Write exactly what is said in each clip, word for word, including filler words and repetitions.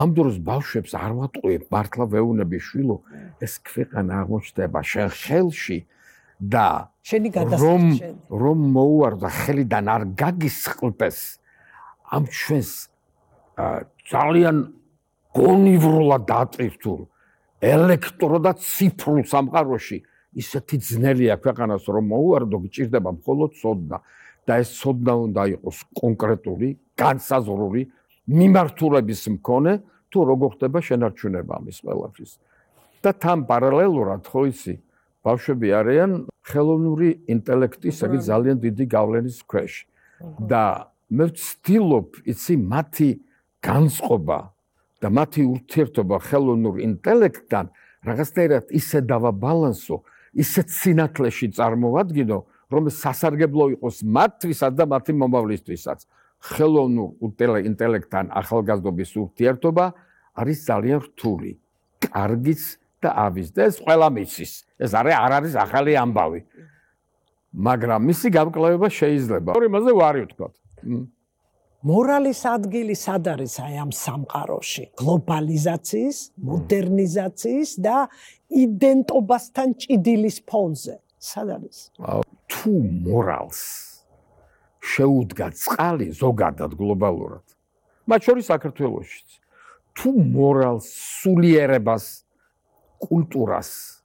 ამ დროს ბავშვებს არ ვატყუებ მართლა ვეუბნები შვილო, ეს ქვეყანა აღმოჩნდება შენ ხელში და შენი რომ გადასახადი რომ მოუვარდა ხელიდან არ გაგისყლპეს ამ ჩვენს ძალიან გონივრულად დაწირთულ ელექტრო და ციფრულ სამყაროში ისეთი ძნელია ქვეყანას რომ მოუვარდო გჭირდება მხოლოდ ცოდნა და ეს ცოდნა უნდა იყოს კონკრეტული, განსაზღვრული მიმართულების მქონე თუ როგორ ხდება შენარჩუნება ამის ყველაფრის. და თან პარალელურად ხო იცი ბავშვები არიან ხელოვნური ინტელექტის ეგ ძალიან დიდი გავლენის ქვეშ. და მე ვცდილობ იცი მათი განწყობა და მათი ურთიერთობა ხელოვნურ ინტელექტთან რაღაცნაირად ისე დავაბალანსო, ისე სინათლეში წარმოვადგინო, რომ სასარგებლო იყოს მათთვისაც და მათი მომავლისთვისაც. ხელოვნურ ინტელექტთან ახალგაზრდობის ურთიერთობა არის ძალიან რთული, კარგიც და ავის და ეს ყველა მისის. ეს არის არ არის ახალი ამბავი. მაგრამ მისი გამკლავება შეიძლება. იმაზე ვარი ვთქვათ. მორალის ადგილი სად არის აი ამ სამყაროში? გლობალიზაციის, მოდერნიზაციის და იდენტობასთან ჭიდილის ფონზე. სად არის? თუ მორალს შეუდგა წყალი ზოგადად გლობალურად. მათ შორის საქართველოშიც. თუ მორალს, სულიერებას, კულტურას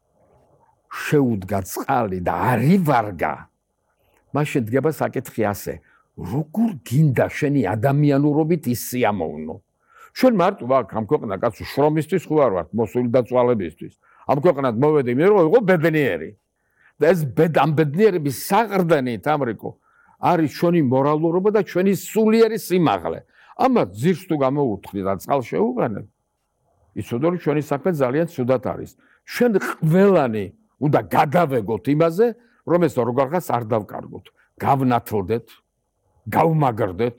შეუდგა წყალი და არ ივარგა, მაშინ დგება საკითხი ასე, როგორ გინდა შენი ადამიანურობით ის სიამოვნო? ჩვენ მარტო ვაკ ამ ქვეყანა კაცო შრომისთვის ხო არ ვართ, მოსული და წვალებისთვის. ამ ქვეყანად მოვედი მე რომ იყო ბედნიერი. და ეს ბედ ამ ბედნიერების საყრდენით ამრიკო არის ჩვენი მორალურობა და ჩვენი სულიერი სიმაღლე. ამათ ძირს თუ გამოუთხრი და წყალ შეუყენებ, იცოდე რომ ჩვენი საქმე ძალიან ცუდად არის. ჩვენ ყველანი უნდა გადავეგოთ იმაზე, რომ ეს როგორღაც არ დავკარგოთ. გავნათლდეთ, გავმაგრდეთ,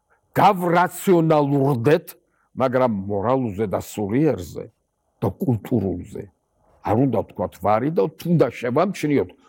გავრაციონალურდეთ, მაგრამ მორალურზე და სულიერზე და კულტურულზე არ უნდა თქვათ ვარი და თუნდა შევამჩნიოთ